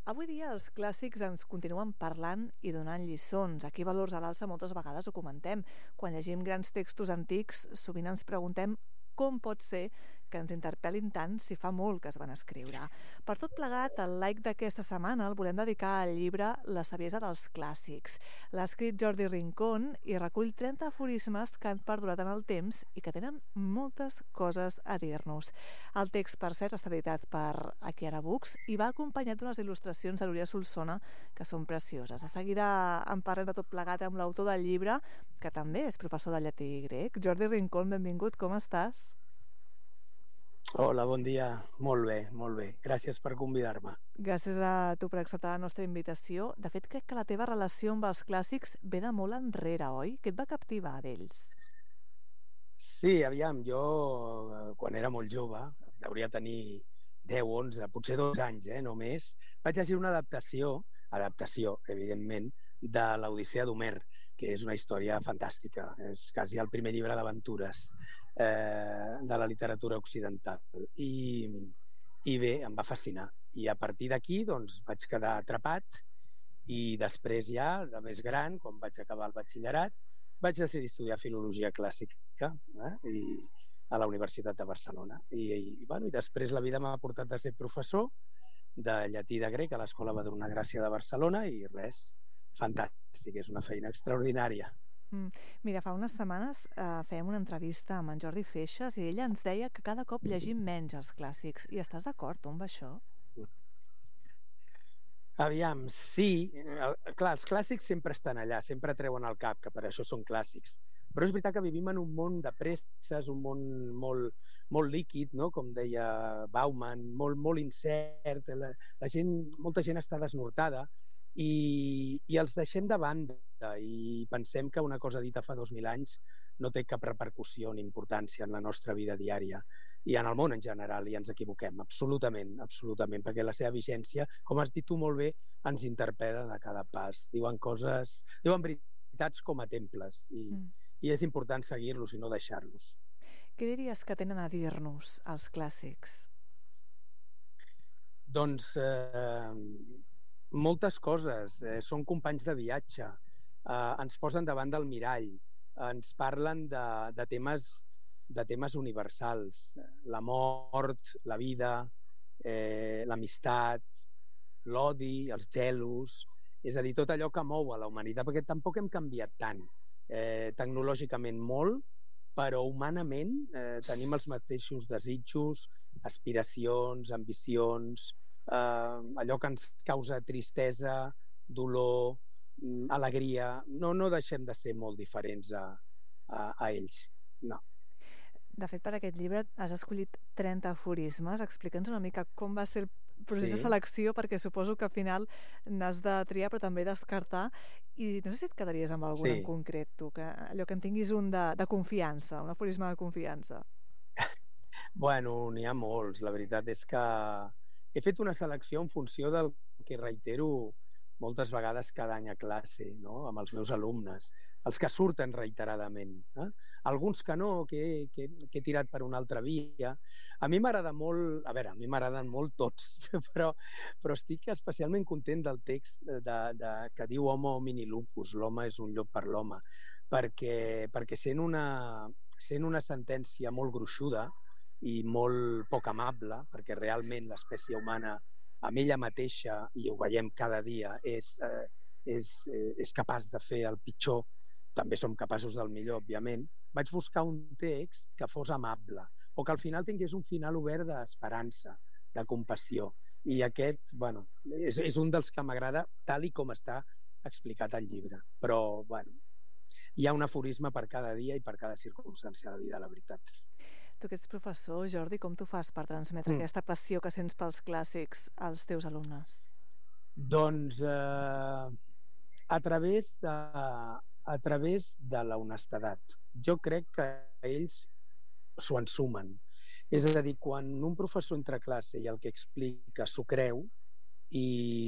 Avui dia els clàssics ens continuen parlant i donant lliçons. Aquí Valors a l'Alça moltes vegades ho comentem. Quan llegim grans textos antics, sovint ens preguntem com pot ser que ens interpel·lin tant si fa molt que es van escriure. Per tot plegat, el like d'aquesta setmana el volem dedicar al llibre La saviesa dels clàssics. L'ha escrit Jordi Rincón i recull 30 aforismes que han perdurat en el temps i que tenen moltes coses a dir-nos. El text, per cert, està editat per Akiara Books i va acompanyat d'unes il·lustracions de Núria Solsona que són precioses. A seguida en parlem de tot plegat amb l'autor del llibre, que també és professor de llatí i grec. Jordi Rincón, benvingut, com estàs? Hola, bon dia. Molt bé, molt bé. Gràcies per convidar-me. Gràcies a tu per acceptar la nostra invitació. De fet, crec que la teva relació amb els clàssics ve de molt enrere, oi? Què et va captivar d'ells? Sí, aviam, jo quan era molt jove, hauria de tenir 10, 11, potser 2 anys, només, vaig llegir una adaptació, evidentment, de l'Odissea d'Homer, que és una història fantàstica. És quasi el primer llibre d'aventures de la literatura occidental. I bé, em va fascinar. I a partir d'aquí doncs, vaig quedar atrapat i després ja, de més gran, quan vaig acabar el batxillerat, vaig decidir estudiar Filologia Clàssica i a la Universitat de Barcelona. I després la vida m'ha portat a ser professor de llatí i de grec a l'Escola Madrona Gràcia de Barcelona i res, fantàstic, és una feina extraordinària. Mira, fa unes setmanes fèiem una entrevista amb en Jordi Feixas i ella ens deia que cada cop llegim menys els clàssics. I estàs d'acord, tu, amb això? Aviam, sí. Clar, els clàssics sempre estan allà, sempre treuen al cap, que per això són clàssics. Però és veritat que vivim en un món de presses, un món molt líquid, no? Com deia Bauman, molt incert, molta gent està desnortada i els deixem de banda i pensem que una cosa dita fa 2.000 anys no té cap repercussió ni importància en la nostra vida diària i en el món en general, i ens equivoquem absolutament, perquè la seva vigència, com has dit tu molt bé, ens interpel·la a cada pas. Diuen veritats com a temples i és important seguir-los i no deixar-los. Què diries que tenen a dir-nos els clàssics? Doncs moltes coses. Són companys de viatge, ens posen davant del mirall, ens parlen de temes universals, la mort, la vida, l'amistat, l'odi, els gelos, és a dir, tot allò que mou a la humanitat, perquè tampoc hem canviat tant, tecnològicament molt, però humanament tenim els mateixos desitjos, aspiracions, ambicions, allò que ens causa tristesa, dolor, alegria. No deixem de ser molt diferents a ells, no. De fet, per aquest llibre has escollit 30 aforismes. Explica'ns una mica com va ser el procés de selecció, perquè suposo que al final n'has de triar però també descartar, i no sé si et quedaries amb algun en concret, tu, allò que en tinguis un de confiança, un aforisme de confiança. Bueno, n'hi ha molts. La veritat és que he fet una selecció en funció del que reitero moltes vegades cada any a classe, no? Amb els meus alumnes, els que surten reiteradament. Alguns que no, que he tirat per una altra via. A mi m'agrada molt, a mi m'agraden molt tots, però estic especialment content del text que diu Homo homini lupus, l'home és un llop per l'home, perquè sent una sentència molt gruixuda i molt poc amable, perquè realment l'espècie humana amb ella mateixa, i ho veiem cada dia, és capaç de fer el pitjor, també som capaços del millor, òbviament. Vaig buscar un text que fos amable, o que al final tingués un final obert d'esperança, de compassió. I aquest, és un dels que m'agrada tal i com està explicat al llibre. Però, hi ha un aforisme per cada dia i per cada circumstància de la vida, la veritat. Tu que ets professor, Jordi, com tu fas per transmetre aquesta passió que sents pels clàssics als teus alumnes? Doncs a través de la honestedat. Jo crec que ells s'ho ensumen. És a dir, quan un professor entra a classe i el que explica s'ho creu i